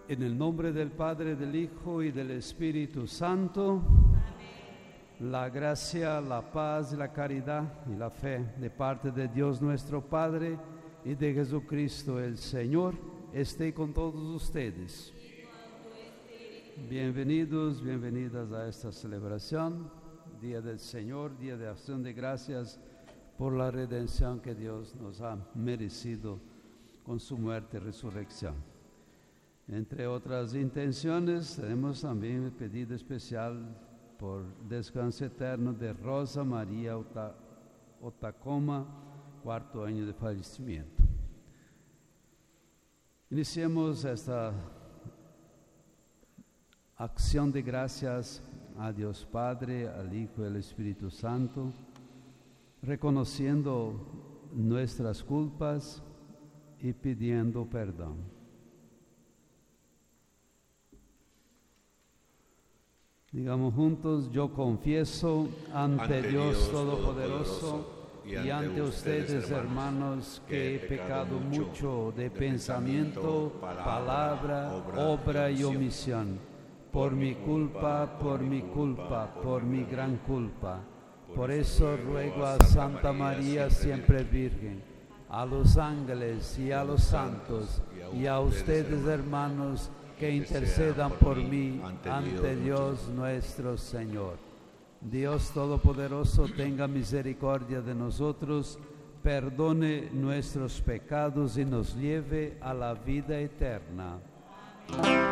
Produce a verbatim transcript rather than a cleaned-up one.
En el nombre del Padre, del Hijo y del Espíritu Santo. Amén. La gracia, la paz, la caridad y la fe de parte de Dios nuestro Padre y de Jesucristo el Señor esté con todos ustedes. Bienvenidos, bienvenidas a esta celebración, Día del Señor, Día de Acción de Gracias por la redención que Dios nos ha merecido con su muerte y resurrección. Entre otras intenciones, tenemos también el pedido especial por descanso eterno de Rosa María Otacoma, cuarto año de fallecimiento. Iniciemos esta acción de gracias a Dios Padre, al Hijo y al Espíritu Santo, reconociendo nuestras culpas y pidiendo perdón. Digamos juntos: yo confieso ante, ante Dios, Dios Todopoderoso y ante, ante ustedes, hermanos, que he pecado mucho de pensamiento, palabra, obra y omisión, por mi culpa, por mi culpa, por mi gran culpa. Por eso ruego a Santa María, siempre Virgen, a los ángeles y a los santos, y a ustedes, hermanos, que intercedan por mí ante Dios nuestro Señor. Dios Todopoderoso tenga misericordia de nosotros, perdone nuestros pecados y nos lleve a la vida eterna.